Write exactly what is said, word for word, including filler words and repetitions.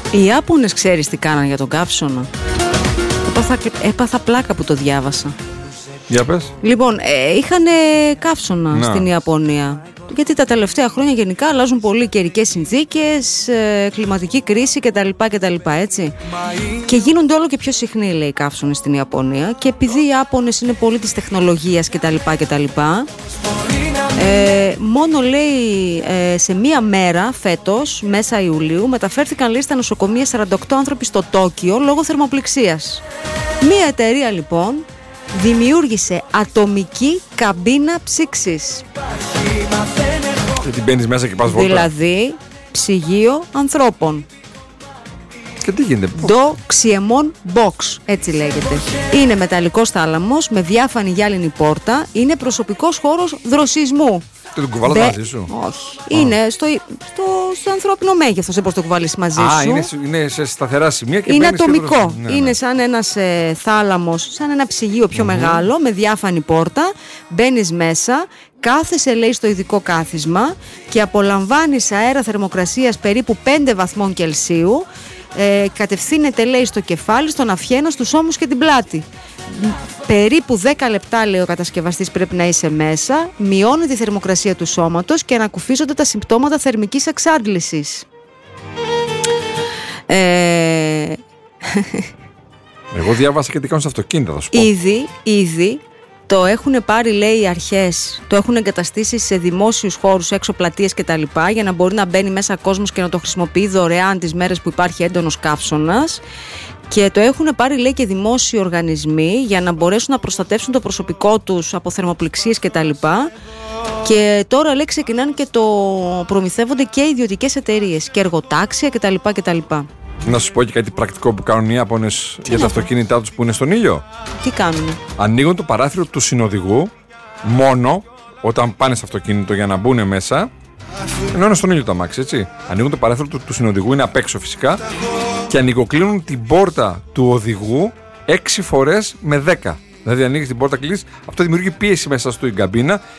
Οι Ιάπωνες ξέρεις τι κάνανε για τον καύσωνα? Έπαθα, έπαθα πλάκα που το διάβασα. Για πες. Λοιπόν, ε, είχαν καύσωνα Να. στην Ιαπωνία. Γιατί τα τελευταία χρόνια γενικά αλλάζουν πολύ καιρικές συνθήκες, ε, κλιματική κρίση κτλ, κτλ, έτσι. Και γίνονται όλο και πιο συχνοί, λέει, οι καύσωνες στην Ιαπωνία. Και επειδή οι Ιάπωνες είναι πολύ της τεχνολογίας κτλ, κτλ, ε, μόνο, λέει, ε, σε μία μέρα φέτος, μέσα Ιουλίου, μεταφέρθηκαν, λέει, στα νοσοκομεία σαράντα οκτώ άνθρωποι στο Τόκιο λόγω θερμοπληξίας. Μία εταιρεία, λοιπόν, δημιούργησε ατομική καμπίνα ψήξης. Και την μπαίνεις μέσα και πας βόλτα. Δηλαδή ψυγείο ανθρώπων. Και τι γίνεται? Ντοξιεμόν box, έτσι λέγεται. Είναι μεταλλικός θάλαμος με διάφανη γυάλινη πόρτα. Είναι προσωπικός χώρος δροσισμού. Και τον κουβαλάς μαζί σου? Όχι. Oh. Είναι στο, στο, στο ανθρώπινο μέγεθος. Δεν μπορείς να το κουβαλείς μαζί Α, σου. Είναι, είναι σε σταθερά σημεία και είναι ατομικό. Ναι, είναι ναι. σαν ένας ε, θάλαμος, σαν ένα ψυγείο πιο mm-hmm. μεγάλο, με διάφανη πόρτα. Μπαίνεις μέσα, κάθεσαι, λέει, στο ειδικό κάθισμα και απολαμβάνεις αέρα θερμοκρασίας περίπου πέντε βαθμών Κελσίου. Ε, κατευθύνεται, λέει, στο κεφάλι, στον αυχένα, στους ώμους και την πλάτη. Περίπου δέκα λεπτά, λέει ο κατασκευαστής, πρέπει να είσαι μέσα. Μειώνει τη θερμοκρασία του σώματος και ανακουφίζονται τα συμπτώματα θερμικής εξάντλησης. Ε... Εγώ διάβασα και τι κάνουν σε αυτοκίνητα, θα σου πω. Ήδη, ήδη το έχουν πάρει, λέει, οι αρχές, το έχουν εγκαταστήσει σε δημόσιους χώρους, έξω πλατείες κτλ, για να μπορεί να μπαίνει μέσα κόσμος και να το χρησιμοποιεί δωρεάν τις μέρες που υπάρχει έντονος καύσωνας. Και το έχουν πάρει, λέει, και δημόσιοι οργανισμοί για να μπορέσουν να προστατεύσουν το προσωπικό τους από θερμοπληξίες κτλ. Και τώρα, λέει, ξεκινάνε και το προμηθεύονται και ιδιωτικές εταιρείες και εργοτάξια κτλ. κτλ. Να σου πω και κάτι πρακτικό που κάνουν οι Ιάπωνες για τα αυτοκίνητά τους που είναι στον ήλιο. Τι κάνουνε? Ανοίγουν το παράθυρο του συνοδηγού μόνο όταν πάνε στο αυτοκίνητο για να μπουν μέσα. Ενώ είναι στον ήλιο το αμάξι, έτσι. Ανοίγουν το παράθυρο του, του συνοδηγού, είναι απ' έξω φυσικά. Και ανοιγοκλίνουν την πόρτα του οδηγού έξι φορές με δέκα. Δηλαδή, ανοίγεις την πόρτα, κλείνεις. Αυτό δημιουργεί πίεση μέσα στην καμπίνα